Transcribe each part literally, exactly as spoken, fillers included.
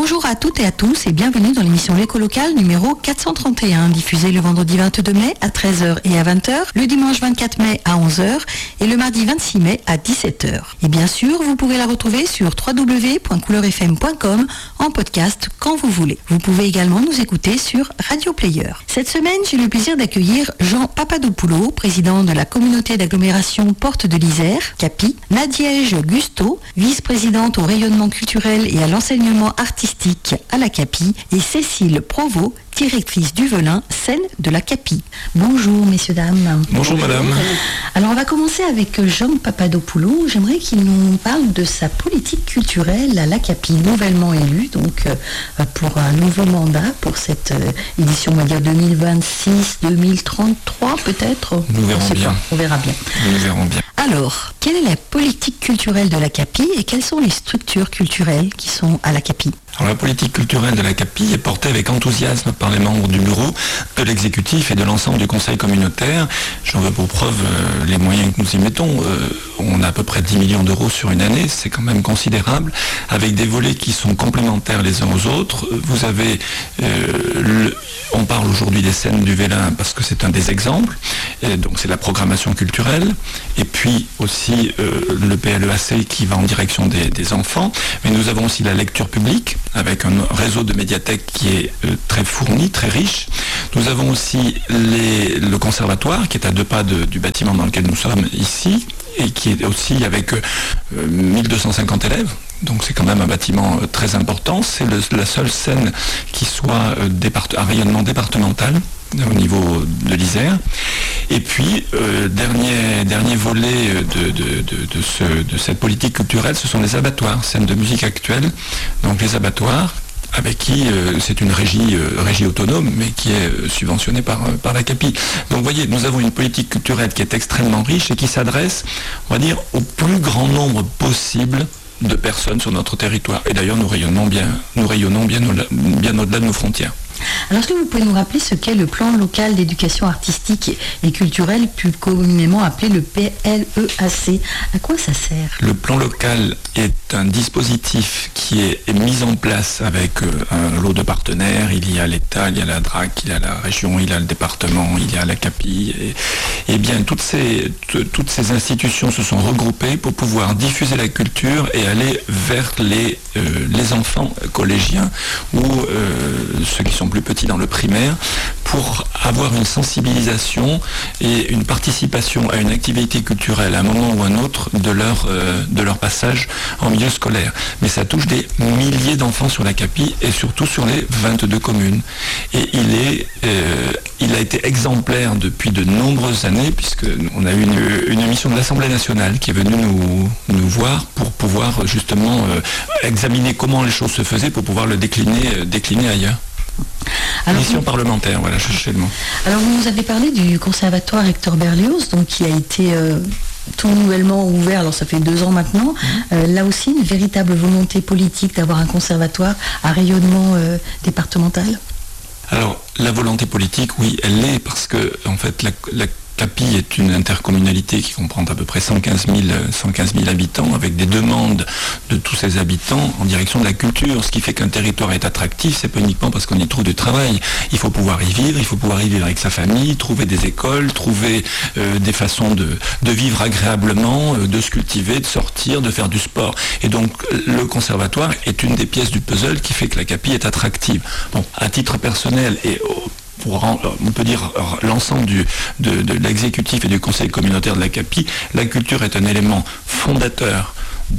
Bonjour à toutes et à tous et bienvenue dans l'émission L'Écho Local numéro quatre cent trente et un, diffusée le vendredi vingt-deux mai à treize heures et à vingt heures, le dimanche vingt-quatre mai à onze heures et le mardi vingt-six mai à dix-sept heures. Et bien sûr, vous pouvez la retrouver sur w w w point couleur f m point com en podcast quand vous voulez. Vous pouvez également nous écouter sur Radio Player. Cette semaine, j'ai le plaisir d'accueillir Jean Papadopoulou, président de la communauté d'agglomération Porte de l'Isère, CAPI, Nadège Gusto, vice-présidente au rayonnement culturel et à l'enseignement artistique à la CAPI, et Cécile Provost, directrice du Velin, scène de la CAPI. Bonjour messieurs, dames. Bonjour madame. Alors on va commencer avec Jean Papadopoulou. J'aimerais qu'il nous parle de sa politique culturelle à la CAPI, nouvellement élue, donc euh, pour un nouveau mandat, pour cette euh, édition, on va dire deux mille vingt-six deux mille trente-trois peut-être. Nous verrons bien. Pas. On verra bien. Nous verrons bien. Alors, quelle est la politique culturelle de la CAPI et quelles sont les structures culturelles qui sont à la CAPI ? Alors, la politique culturelle de la CAPI est portée avec enthousiasme par les membres du bureau, de l'exécutif et de l'ensemble du conseil communautaire. J'en veux pour preuve euh, les moyens que nous y mettons. Euh, on a à peu près dix millions d'euros sur une année, c'est quand même considérable, avec des volets qui sont complémentaires les uns aux autres. Vous avez, euh, le, on parle aujourd'hui des scènes du Velin parce que c'est un des exemples, et donc c'est la programmation culturelle, et puis aussi euh, le P L E A C qui va en direction des, des enfants, mais nous avons aussi la lecture publique, avec un réseau de médiathèques qui est euh, très fourni, très riche. Nous avons aussi les, le conservatoire qui est à deux pas de, du bâtiment dans lequel nous sommes ici, et qui est aussi avec euh, mille deux cent cinquante élèves. Donc c'est quand même un bâtiment euh, très important. C'est le, la seule scène qui soit euh, départ- un rayonnement départemental au niveau de l'Isère. Et puis, euh, dernier, dernier volet de, de, de, de, ce, de cette politique culturelle, ce sont les abattoirs, scènes de musique actuelle. Donc les abattoirs, avec qui euh, c'est une régie, euh, régie autonome, mais qui est euh, subventionnée par, euh, par la CAPI. Donc vous voyez, nous avons une politique culturelle qui est extrêmement riche et qui s'adresse, on va dire, au plus grand nombre possible de personnes sur notre territoire. Et d'ailleurs, nous rayonnons bien, nous rayonnons bien au-delà, bien au-delà de nos frontières. Alors, est-ce que vous pouvez nous rappeler ce qu'est le plan local d'éducation artistique et culturelle, plus communément appelé le P L E A C ? À quoi ça sert ? Le plan local est un dispositif qui est mis en place avec un lot de partenaires. Il y a l'État, il y a la D R A C, il y a la région, il y a le département, il y a la CAPI. Et, et bien, toutes ces, t- toutes ces institutions se sont regroupées pour pouvoir diffuser la culture et aller vers les, euh, les enfants collégiens ou euh, ceux qui sont plus petits dans le primaire, pour avoir une sensibilisation et une participation à une activité culturelle à un moment ou un autre de leur, euh, de leur passage en milieu scolaire. Mais ça touche des milliers d'enfants sur la CAPI et surtout sur les vingt-deux communes. Et il, est, euh, il a été exemplaire depuis de nombreuses années, puisqu'on a eu une, une mission de l'Assemblée nationale qui est venue nous, nous voir pour pouvoir justement euh, examiner comment les choses se faisaient pour pouvoir le décliner, euh, décliner ailleurs. Alors, mission vous... parlementaire, voilà, je cherchais le mot. Alors vous nous avez parlé du conservatoire Hector Berlioz, donc qui a été euh, tout nouvellement ouvert, alors ça fait deux ans maintenant. Mmh. Euh, là aussi, une véritable volonté politique d'avoir un conservatoire à rayonnement euh, départemental. Alors la volonté politique, oui, elle l'est, parce que en fait la, la CAPI est une intercommunalité qui comprend à peu près cent quinze mille habitants, avec des demandes de tous ces habitants en direction de la culture. Ce qui fait qu'un territoire est attractif, c'est pas uniquement parce qu'on y trouve du travail. Il faut pouvoir y vivre, il faut pouvoir y vivre avec sa famille, trouver des écoles, trouver euh, des façons de, de vivre agréablement, euh, de se cultiver, de sortir, de faire du sport. Et donc le conservatoire est une des pièces du puzzle qui fait que la CAPI est attractive. Bon, à titre personnel et au pour, on peut dire, l'ensemble du, de, de l'exécutif et du conseil communautaire de la CAPI, la culture est un élément fondateur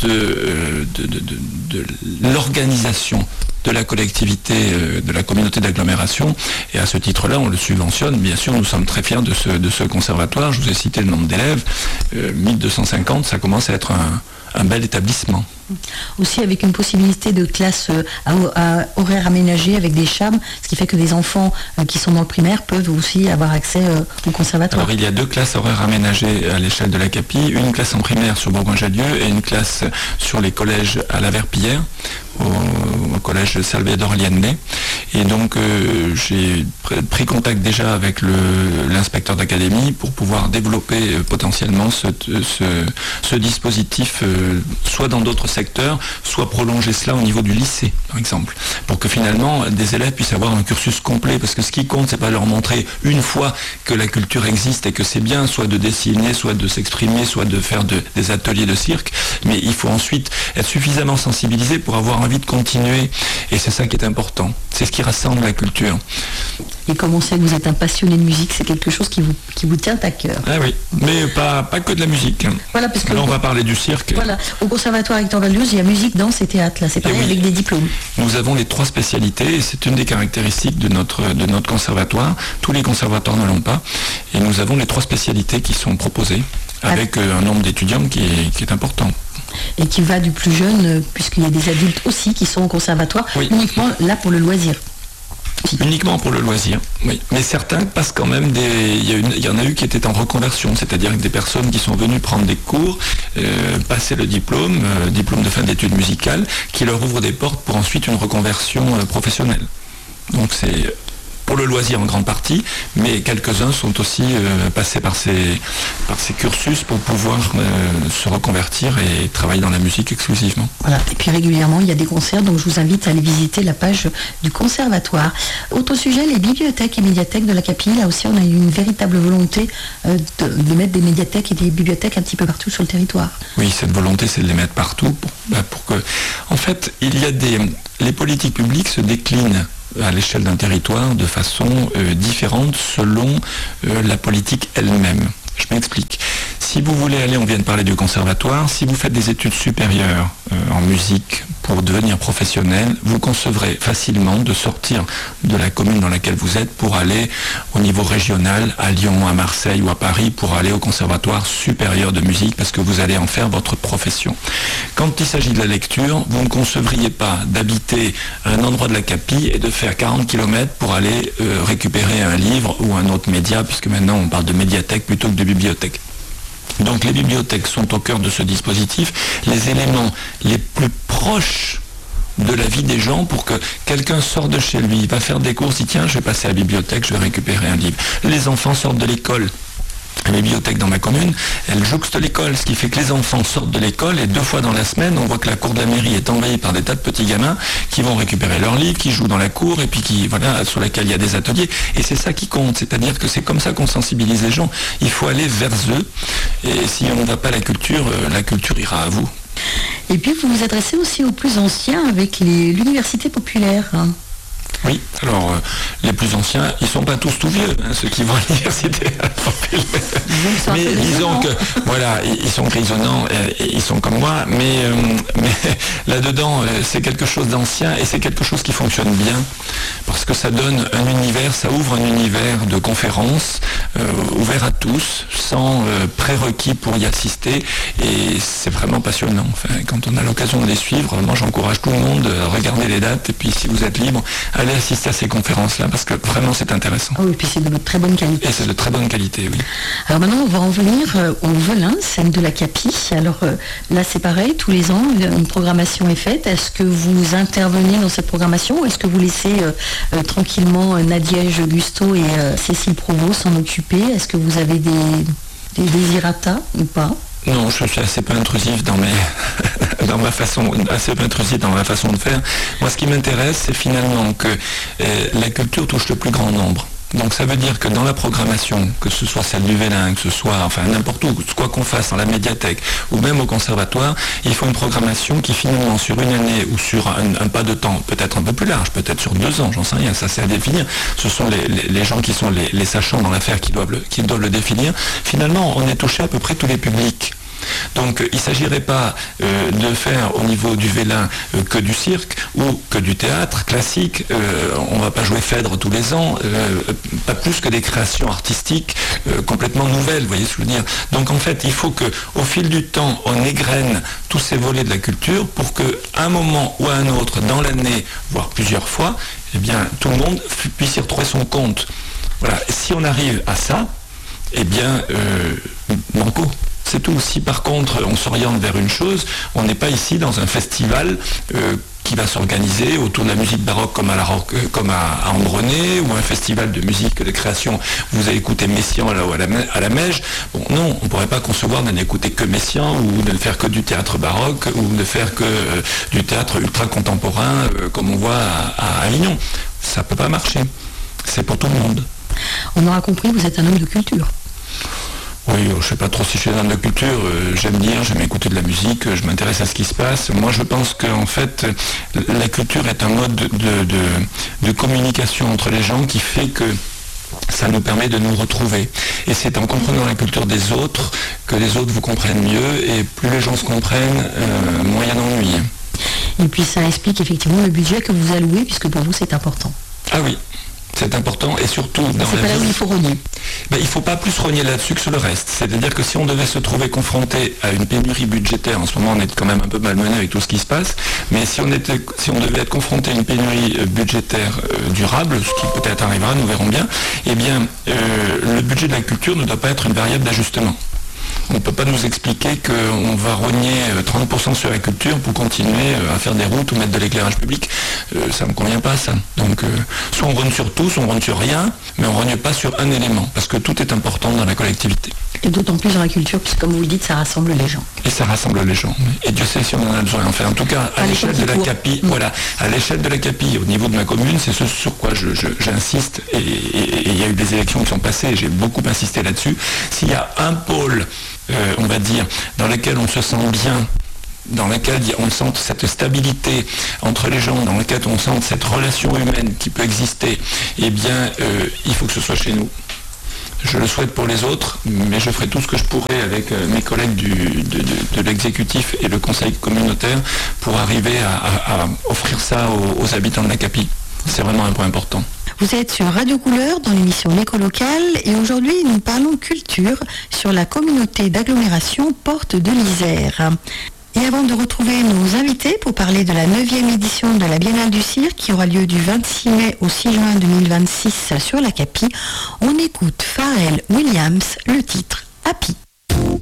de, de, de, de, de l'organisation de la collectivité, de la communauté d'agglomération, et à ce titre-là, on le subventionne. Bien sûr, nous sommes très fiers de ce, de ce conservatoire. Je vous ai cité le nombre d'élèves, euh, mille deux cent cinquante, ça commence à être un, un bel établissement. Aussi avec une possibilité de classe à, à horaire aménagé avec des chams, ce qui fait que les enfants euh, qui sont dans le primaire peuvent aussi avoir accès euh, au conservatoire. Alors il y a deux classes horaires aménagées à l'échelle de la CAPI, une classe en primaire sur Bourgoin-Jallieu et une classe sur les collèges à la Verpillière, au, au collège Salvador Allende. Et donc euh, j'ai pris contact déjà avec le, l'inspecteur d'académie pour pouvoir développer euh, potentiellement ce, ce, ce dispositif, euh, soit dans d'autres secteurs, soit prolonger cela au niveau du lycée, par exemple, pour que finalement des élèves puissent avoir un cursus complet, parce que ce qui compte, c'est pas leur montrer une fois que la culture existe et que c'est bien, soit de dessiner, soit de s'exprimer, soit de faire de, des ateliers de cirque, mais il faut ensuite être suffisamment sensibilisé pour avoir envie de continuer, et c'est ça qui est important, c'est ce qui rassemble la culture. Et comme on sait que vous êtes un passionné de musique, c'est quelque chose qui vous, qui vous tient à cœur. Ah oui, mais pas, pas que de la musique. Voilà, parce que là on va parler du cirque. Voilà, au Conservatoire Hector Valdioz, il y a musique, danse et théâtre, là c'est pareil, oui, avec des diplômes. Nous avons les trois spécialités, et c'est une des caractéristiques de notre, de notre conservatoire. Tous les conservatoires ne l'ont pas, et nous avons les trois spécialités qui sont proposées, avec ah. un nombre d'étudiants qui est, qui est important. Et qui va du plus jeune, puisqu'il y a des adultes aussi qui sont au conservatoire, oui. uniquement là pour le loisir. Uniquement pour le loisir, oui. Mais certains passent quand même des... Il y, a une... Il y en a eu qui étaient en reconversion, c'est-à-dire des personnes qui sont venues prendre des cours, euh, passer le diplôme, euh, diplôme de fin d'études musicales, qui leur ouvrent des portes pour ensuite une reconversion euh, professionnelle. Donc c'est pour le loisir en grande partie, mais quelques-uns sont aussi euh, passés par ces, par ces cursus pour pouvoir euh, se reconvertir et travailler dans la musique exclusivement. Voilà, et puis régulièrement il y a des concerts, donc je vous invite à aller visiter la page du conservatoire. Autre sujet, les bibliothèques et médiathèques de la Capille, là aussi on a eu une véritable volonté euh, de, de mettre des médiathèques et des bibliothèques un petit peu partout sur le territoire. Oui, cette volonté c'est de les mettre partout pour, bah, pour que... En fait, il y a des... Les politiques publiques se déclinent à l'échelle d'un territoire de façon euh, différente selon euh, la politique elle-même. Je m'explique. Si vous voulez aller, on vient de parler du conservatoire, si vous faites des études supérieures euh, en musique pour devenir professionnel, vous concevrez facilement de sortir de la commune dans laquelle vous êtes pour aller au niveau régional, à Lyon, à Marseille ou à Paris, pour aller au conservatoire supérieur de musique, parce que vous allez en faire votre profession. Quand il s'agit de la lecture, vous ne concevriez pas d'habiter à un endroit de la Capille et de faire quarante kilomètres pour aller euh, récupérer un livre ou un autre média, puisque maintenant on parle de médiathèque plutôt que de bibliothèque. Donc les bibliothèques sont au cœur de ce dispositif, les éléments les plus proches de la vie des gens pour que quelqu'un sorte de chez lui, va faire des courses, dit tiens je vais passer à la bibliothèque, je vais récupérer un livre. Les enfants sortent de l'école. La bibliothèque dans ma commune, elle jouxte l'école, ce qui fait que les enfants sortent de l'école et deux fois dans la semaine, on voit que la cour de la mairie est envahie par des tas de petits gamins qui vont récupérer leurs livres, qui jouent dans la cour et puis qui, voilà, sur laquelle il y a des ateliers. Et c'est ça qui compte, c'est-à-dire que c'est comme ça qu'on sensibilise les gens. Il faut aller vers eux et si on ne va pas à la culture, la culture ira à vous. Et puis vous vous adressez aussi aux plus anciens avec les, l'université populaire. Hein. Oui, alors euh, les plus anciens, ils sont pas tous tout vieux, hein, ceux qui vont à l'université. Mais disons que, voilà, ils sont grisonnants, et ils sont comme moi, mais, euh, mais là-dedans, c'est quelque chose d'ancien et c'est quelque chose qui fonctionne bien, parce que ça donne un univers, ça ouvre un univers de conférences euh, ouvert à tous, sans euh, prérequis pour y assister, et c'est vraiment passionnant. Enfin, quand on a l'occasion de les suivre, moi j'encourage tout le monde à regarder les dates, et puis si vous êtes libre, allez assister à ces conférences-là, parce que vraiment c'est intéressant. Oh, et puis c'est de très bonne qualité. Et c'est de très bonne qualité, oui. Alors maintenant, on va en venir euh, au Velin, scène de la Capille. Alors euh, là, c'est pareil, tous les ans, une programmation est faite. Est-ce que vous intervenez dans cette programmation ou est-ce que vous laissez euh, euh, tranquillement euh, Nadège Gusto et euh, Cécile Provost s'en occuper? Est-ce que vous avez des, des désirata ou pas? Non, je suis assez peu intrusif dans mes, dans ma façon, assez peu intrusif dans ma façon de faire. Moi, ce qui m'intéresse, c'est finalement que euh, la culture touche le plus grand nombre. Donc ça veut dire que dans la programmation, que ce soit celle du Velin, que ce soit, enfin n'importe où, quoi qu'on fasse dans la médiathèque ou même au conservatoire, il faut une programmation qui finalement sur une année ou sur un, un pas de temps peut-être un peu plus large, peut-être sur deux ans, j'en sais rien, ça c'est à définir. Ce sont les, les, les gens qui sont les, les sachants dans l'affaire qui doivent, le, qui doivent le définir. Finalement, on est touché à peu près tous les publics. Donc il ne s'agirait pas euh, de faire au niveau du Velin euh, que du cirque ou que du théâtre classique. Euh, on ne va pas jouer Phèdre tous les ans, euh, pas plus que des créations artistiques euh, complètement nouvelles, vous voyez ce que je veux dire. Donc en fait, il faut qu'au fil du temps, on égrène tous ces volets de la culture pour qu'à un moment ou à un autre dans l'année, voire plusieurs fois, eh bien, tout le monde puisse y retrouver son compte. Voilà. Et si on arrive à ça, eh bien, euh, banco. C'est tout. Si par contre on s'oriente vers une chose, on n'est pas ici dans un festival euh, qui va s'organiser autour de la musique baroque comme à, la rock, comme à, à Ambronay, ou un festival de musique de création. Vous avez écouté Messiaen là-haut à la, à la Meige. Bon, non, on ne pourrait pas concevoir de n'écouter que Messiaen, ou de ne faire que du théâtre baroque, ou de faire que euh, du théâtre ultra contemporain, euh, comme on voit à, à Avignon. Ça ne peut pas marcher. C'est pour tout le monde. On aura compris, vous êtes un homme de culture. Oui, je ne sais pas trop si je suis un homme de culture, euh, j'aime lire, j'aime écouter de la musique, je m'intéresse à ce qui se passe. Moi je pense qu'en fait, la culture est un mode de, de, de, de communication entre les gens qui fait que ça nous permet de nous retrouver. Et c'est en comprenant la culture des autres que les autres vous comprennent mieux, et plus les gens se comprennent, euh, moins il y a d'ennui. Et puis ça explique effectivement le budget que vous allouez, puisque pour vous c'est important. Ah oui. C'est important, et surtout dans c'est la pas là vie, où il faut rogner. Ben, il ne faut pas plus rogner là-dessus que sur le reste. C'est-à-dire que si on devait se trouver confronté à une pénurie budgétaire, en ce moment on est quand même un peu malmené avec tout ce qui se passe, mais si on, était, si on devait être confronté à une pénurie budgétaire euh, durable, ce qui peut-être arrivera, nous verrons bien, eh bien euh, le budget de la culture ne doit pas être une variable d'ajustement. On ne peut pas nous expliquer qu'on va rogner trente pour cent sur la culture pour continuer à faire des routes ou mettre de l'éclairage public. Euh, ça ne me convient pas, ça. Donc, euh, soit on rogne sur tout, soit on rogne sur rien, mais on ne rogne pas sur un élément, parce que tout est important dans la collectivité. Et d'autant plus dans la culture, puisque comme vous le dites, ça rassemble les gens. Et ça rassemble les gens. Et Dieu sait si on en a besoin. Enfin, en tout cas, à, à l'échelle de la CAPI, mmh. voilà, à l'échelle de la CAPI, au niveau de ma commune, c'est ce sur quoi je, je, j'insiste, et il y a eu des élections qui sont passées, et j'ai beaucoup insisté là-dessus. S'il y a un pôle, Euh, on va dire, dans lequel on se sent bien, dans lequel on sent cette stabilité entre les gens, dans lequel on sent cette relation humaine qui peut exister, eh bien, euh, il faut que ce soit chez nous. Je le souhaite pour les autres, mais je ferai tout ce que je pourrai avec euh, mes collègues du, de, de, de l'exécutif et le conseil communautaire pour arriver à, à, à offrir ça aux, aux habitants de la CAPI. C'est vraiment un point important. Vous êtes sur Radio Couleur dans l'émission L'écho locale, et aujourd'hui nous parlons culture sur la communauté d'agglomération Porte de l'Isère. Et avant de retrouver nos invités pour parler de la neuvième édition de la Biennale du Cirque qui aura lieu du vingt-six mai au six juin deux mille vingt-six sur la CAPI, on écoute Pharrell Williams, le titre Happy.